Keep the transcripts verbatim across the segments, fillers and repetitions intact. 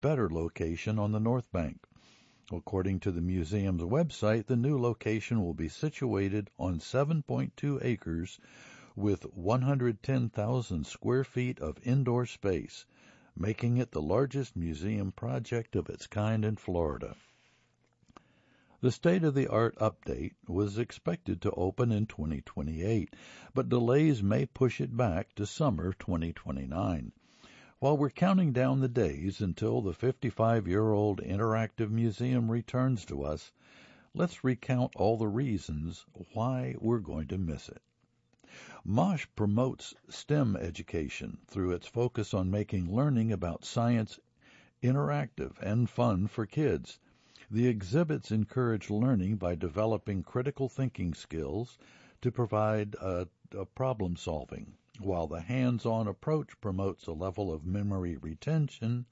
better location on the North Bank. According to the museum's website, the new location will be situated on seven point two acres with one hundred ten thousand square feet of indoor space, making it the largest museum project of its kind in Florida. The state-of-the-art update was expected to open in twenty twenty-eight, but delays may push it back to summer twenty twenty-nine. While we're counting down the days until the fifty-five-year-old interactive museum returns to us, let's recount all the reasons why we're going to miss it. MOSH promotes STEM education through its focus on making learning about science interactive and fun for kids. The exhibits encourage learning by developing critical thinking skills to provide uh, uh, problem solving, while the hands-on approach promotes a level of memory retention,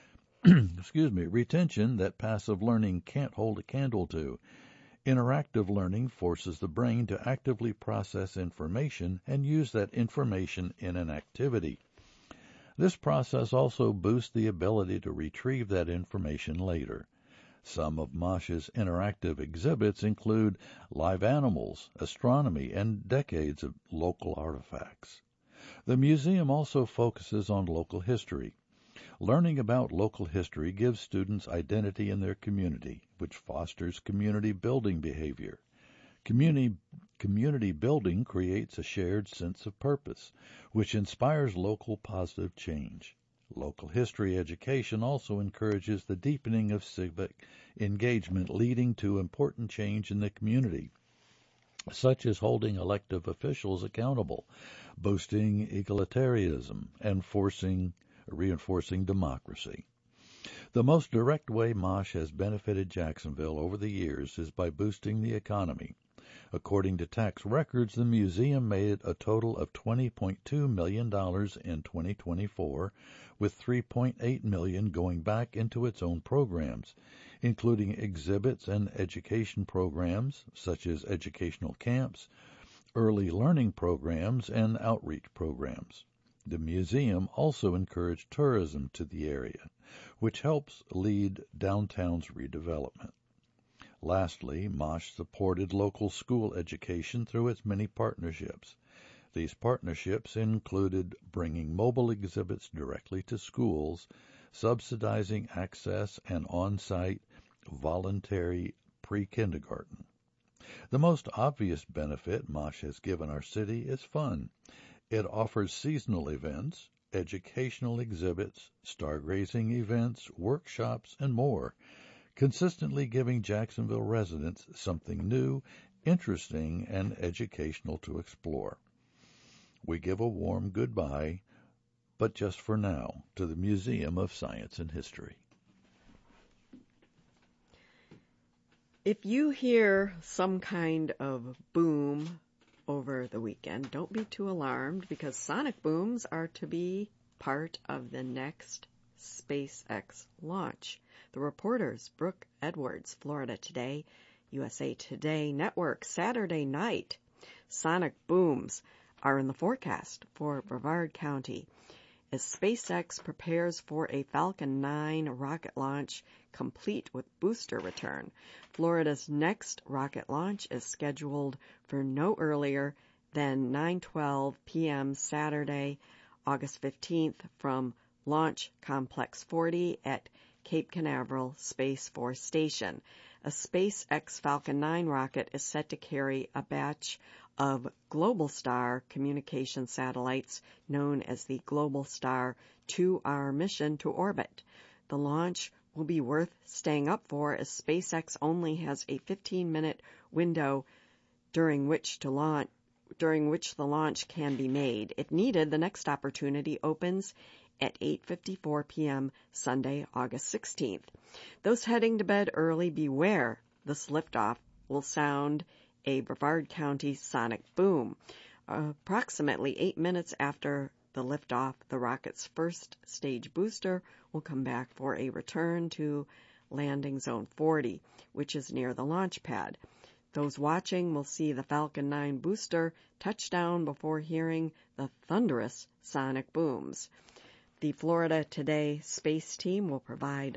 excuse me, retention that passive learning can't hold a candle to. Interactive learning forces the brain to actively process information and use that information in an activity. This process also boosts the ability to retrieve that information later. Some of MOSH's interactive exhibits include live animals, astronomy, and decades of local artifacts. The museum also focuses on local history. Learning about local history gives students identity in their community, which fosters community building behavior. Community, community building creates a shared sense of purpose, which inspires local positive change. Local history education also encourages the deepening of civic engagement, leading to important change in the community, such as holding elected officials accountable, boosting egalitarianism, and forcing, reinforcing democracy. The most direct way MOSH has benefited Jacksonville over the years is by boosting the economy. According to tax records, the museum made a total of twenty point two million dollars in twenty twenty-four, with three point eight million dollars going back into its own programs, including exhibits and education programs such as educational camps, early learning programs, and outreach programs. The museum also encouraged tourism to the area, which helps lead downtown's redevelopment. Lastly, MOSH supported local school education through its many partnerships. These partnerships included bringing mobile exhibits directly to schools, subsidizing access, and on-site voluntary pre-kindergarten. The most obvious benefit MOSH has given our city is fun. It offers seasonal events, educational exhibits, stargazing events, workshops, and more, consistently giving Jacksonville residents something new, interesting, and educational to explore. We give a warm goodbye, but just for now, to the Museum of Science and History. If you hear some kind of boom over the weekend, don't be too alarmed, because sonic booms are to be part of the next SpaceX launch. The reporters, Brooke Edwards, Florida Today, U S A Today Network, Saturday night. Sonic booms are in the forecast for Brevard County as SpaceX prepares for a Falcon nine rocket launch complete with booster return. Florida's next rocket launch is scheduled for no earlier than nine twelve p.m. Saturday, August fifteenth from Launch Complex forty at Cape Canaveral Space Force Station. A SpaceX Falcon nine rocket is set to carry a batch of Globalstar communication satellites known as the Globalstar to our mission to orbit. The launch will be worth staying up for, as SpaceX only has a fifteen-minute window during which to launch during which the launch can be made. If needed, the next opportunity opens at eight fifty-four p.m. Sunday, August sixteenth. Those heading to bed early, beware. This liftoff will sound a Brevard County sonic boom. Uh, approximately eight minutes after the liftoff, the rocket's first stage booster will come back for a return to landing zone forty, which is near the launch pad. Those watching will see the Falcon nine booster touch down before hearing the thunderous sonic booms. The Florida Today space team will provide